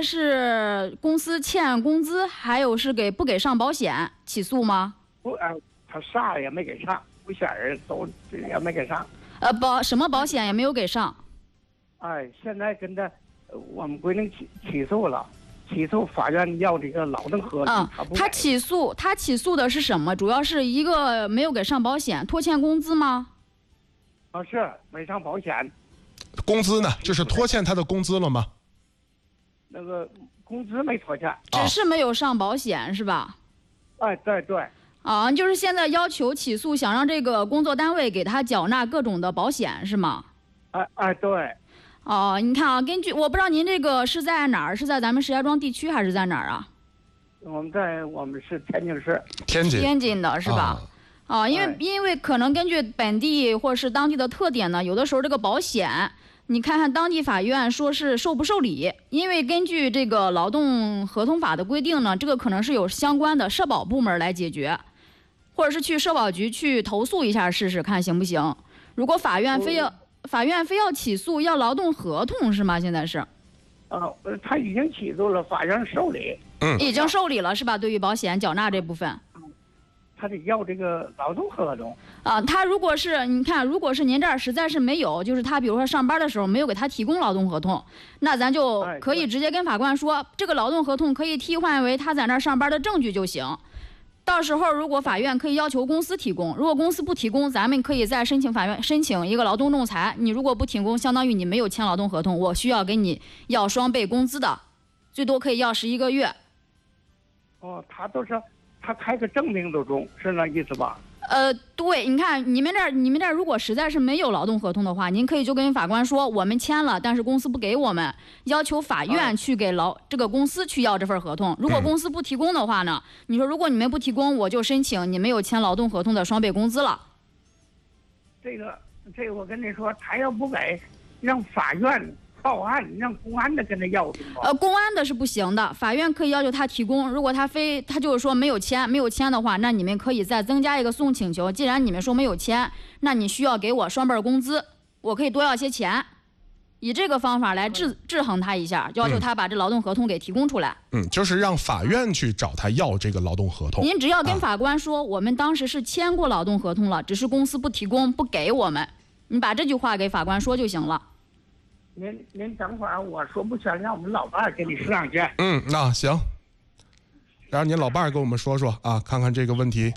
是公司欠工资，还有是不给上保险起诉吗？ 不，他啥也没给上，保险人都也没给上。 什么保险也没有给上。 哎，现在跟他，我们规定起诉了，起诉法院要这个劳动合同。他起诉的是什么？主要是一个没有给上保险，拖欠工资吗？ 是没上保险。 工资呢？就是拖欠他的工资了吗？ 那个工资没拖欠， 只是没有上保险，是吧？ 哎，对。 就是现在要求起诉，想让这个工作单位给他缴纳各种的保险，是吗？ 对。 你看啊，根据我不知道您这个是在哪儿，是在咱们石家庄地区还是在哪儿啊？ 我们是天津市。 天津的是吧？因为可能根据本地或是当地的特点呢，有的时候这个保险，你看看当地法院说是受不受理，因为根据这个劳动合同法的规定呢，这个可能是有相关的社保部门来解决，或者是去社保局去投诉一下试试看行不行？如果法院非要起诉，要劳动合同是吗？现在是？ 他已经起诉了，法院受理。 已经受理了是吧？对于保险缴纳这部分。 他得要这个劳动合同他如果是您这儿实在是没有，就是他比如说上班的时候没有给他提供劳动合同，那咱就可以直接跟法官说，这个劳动合同可以替换为他在那儿上班的证据就行。到时候如果法院可以要求公司提供，如果公司不提供，咱们可以再申请法院申请一个劳动仲裁。你如果不提供，相当于你没有签劳动合同，我需要给你要双倍工资的，最多可以要11个月。 他都是。他开个证明都中，是那意思吧？ 对，你看你们这儿如果实在是没有劳动合同的话，您可以就跟法官说，我们签了，但是公司不给我们，要求法院去给这个公司去要这份合同。如果公司不提供的话呢，你说如果你们不提供，我就申请你没有签劳动合同的双倍工资了。 这个我跟你说，他要不给，让法院报案，让公安的跟他要。 公安的是不行的，法院可以要求他提供。如果他就是说没有签的话，那你们可以再增加一个诉讼请求。既然你们说没有签，那你需要给我双倍工资，我可以多要些钱，以这个方法来制衡他一下，要求他把这劳动合同给提供出来。 就是让法院去找他要这个劳动合同。 您只要跟法官说，我们当时是签过劳动合同了，只是公司不提供不给我们，你把这句话给法官说就行了。 您等会儿，我说不全，让我们老伴儿给你上去。 那行，让您老伴儿跟我们说说啊，看看这个问题。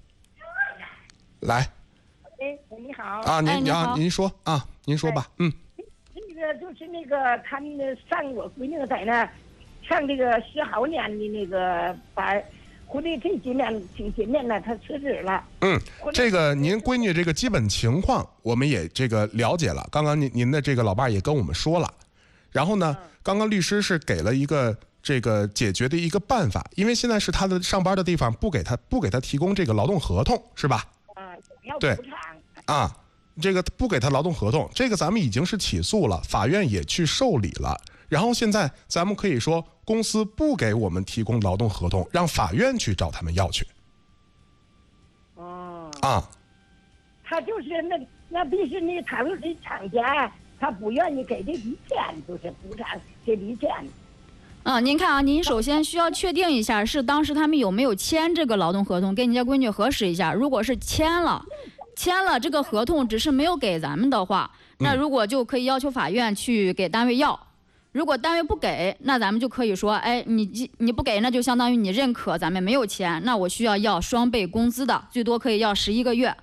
来。 你好。 您说啊，您说吧。 那个就是那个他那个上我闺女在那上这个10好年的那个班，回来这几年挺今年呢，他辞职了。 这个您闺女这个基本情况我们也这个了解了。刚刚您的这个老伴也跟我们说了，然后呢，刚刚律师是给了一个这个解决的一个办法，因为现在是他的上班的地方不给他提供这个劳动合同，是吧？对。这个不给他劳动合同，这个咱们已经是起诉了，法院也去受理了。然后现在咱们可以说，公司不给我们提供劳动合同，让法院去找他们要去。 他就是那必须你他是厂家，他不愿意给这笔钱，就是补偿这笔钱。 您看啊，您首先需要确定一下，是当时他们有没有签这个劳动合同，跟你家闺女核实一下。如果是签了这个合同，只是没有给咱们的话，那如果就可以要求法院去给单位要。如果单位不给，那咱们就可以说，你不给，那就相当于你认可咱们没有钱，那我需要双倍工资的，最多可以要11个月。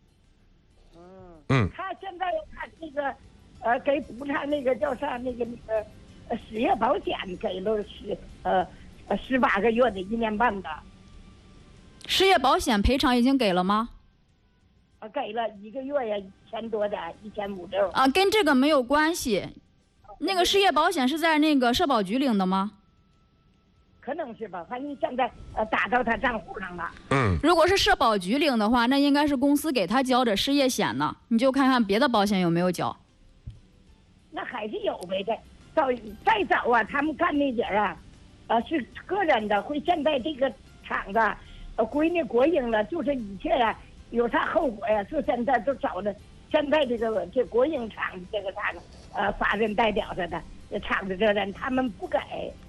他现在他这个给补偿那个叫啥那个失业保险给了18个月的1年半的。 失业保险赔偿已经给了吗？ 给了1个月呀，1000多的，1500。 跟这个没有关系。那个失业保险是在那个社保局领的吗？ 可能是吧，反正现在打到他账户上了。 如果是社保局领的话，那应该是公司给他交的失业险呢。你就看看别的保险有没有交。 那还是有呗，再早啊，他们干那点是个人的，会现在这个厂子归那国营了，就是一切有啥后果呀？就现在都找的，现在这国营厂这个法人代表着的厂子这人，他们不给。